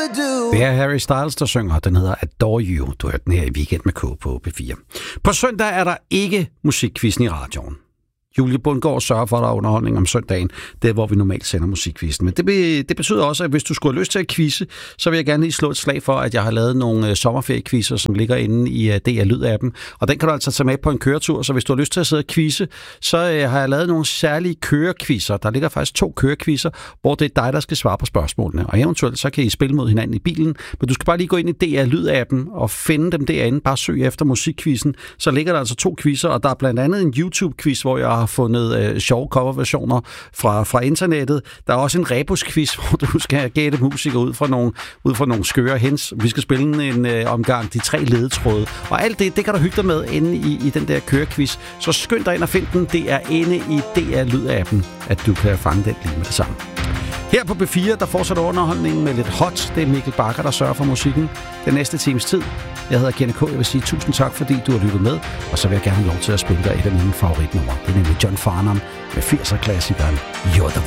do. Det er Harry Styles, der synger. Den hedder Adore You. Du hørte den her i Weekend med K på P4. På søndag er der ikke musikquizzen i radioen. Julie Bundgaard sørger for, at der er underholdning om søndagen. Det er, hvor vi normalt sender musikquizzen. Men det betyder også, at hvis du skulle have lyst til at quizze, så vil jeg gerne lige slå et slag for, at jeg har lavet nogle sommerferiequizzer, som ligger inde i DR Lyd-appen. Og den kan du altså tage med på en køretur. Så hvis du har lyst til at sidde og quizze, så har jeg lavet nogle særlige kørequizzer. Der ligger faktisk 2 kørequizzer, hvor det er dig, der skal svare på spørgsmålene. Og eventuelt så kan I spille mod hinanden i bilen. Men du skal bare lige gå ind i DR Lyd-appen og finde dem derinde. Bare søg efter musikquizzen. Så ligger der altså 2 quizzer, og der er blandt andet en YouTube-quiz, hvor jeg har fundet sjove coverversioner fra internettet. Der er også en rebusquiz, hvor du skal gætte musikere ud fra nogle skøre hens. Vi skal spille en omgang de 3 ledetråde. Og alt det kan du hygge dig med inde i den der kørequiz. Så skynd dig ind og find den. Det er inde i DR Lyd-appen, at du kan fange den lige med det samme. Her på B4, der fortsætter underholdningen med lidt hot. Det er Mikkel Bakker, der sørger for musikken den næste times tid. Jeg hedder Kenneth K. Jeg vil sige tusind tak, fordi du har lyttet med. Og så vil jeg gerne have lov til at spille dig et af mine favoritnumre. Det er nemlig John Farnham med 80'er-klassikeren You're the